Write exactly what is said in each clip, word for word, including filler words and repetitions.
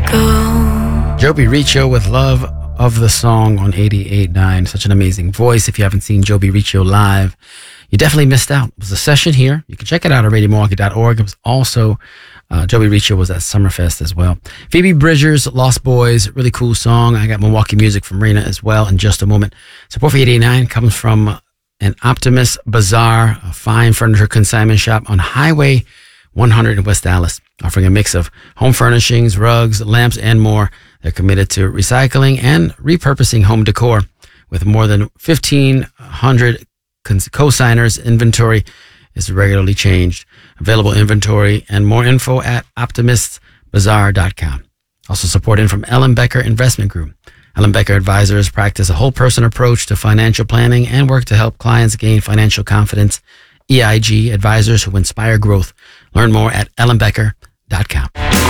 go. Joby Riccio with Love of the Song on eighty-eight point nine. Such an amazing voice. If you haven't seen Joby Riccio live, you definitely missed out. It was a session here. You can check it out at radio milwaukee dot org. It was also, uh, Joby Riccio was at Summerfest as well. Phoebe Bridgers, Lost Boys, really cool song. I got Milwaukee music from Rena as well in just a moment. Support for eighty-eight point nine comes from an Optimist Bazaar, a fine furniture consignment shop on Highway one hundred in West Dallas, offering a mix of home furnishings, rugs, lamps, and more. They're committed to recycling and repurposing home decor. With more than fifteen hundred co-signers, inventory is regularly changed. Available inventory and more info at optimist bazaar dot com. Also supported from Ellen Becker Investment Group. Ellen Becker advisors practice a whole person approach to financial planning and work to help clients gain financial confidence. E I G advisors who inspire growth. Learn more at ellen becker dot com.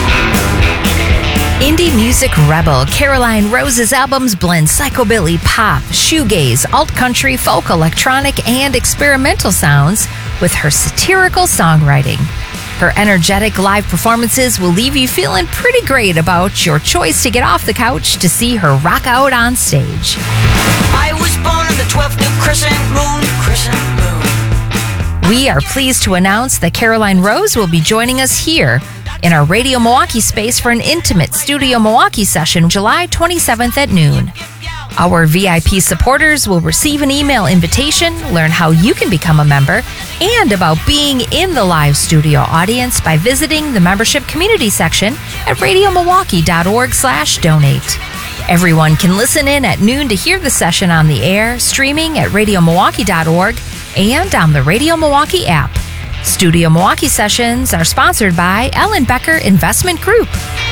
Indie music rebel Caroline Rose's albums blend psychobilly, pop, shoegaze, alt-country, folk, electronic, and experimental sounds with her satirical songwriting. Her energetic live performances will leave you feeling pretty great about your choice to get off the couch to see her rock out on stage. I was born on the twelfth new crescent moon, crescent moon. We are pleased to announce that Caroline Rose will be joining us here in our Radio Milwaukee space for an intimate Studio Milwaukee session July twenty-seventh at noon. Our V I P supporters will receive an email invitation, learn how you can become a member, and about being in the live studio audience by visiting the membership community section at radio milwaukee dot org slash donate. Everyone can listen in at noon to hear the session on the air, streaming at radio milwaukee dot org and on the Radio Milwaukee app. Studio Milwaukee sessions are sponsored by Ellen Becker Investment Group.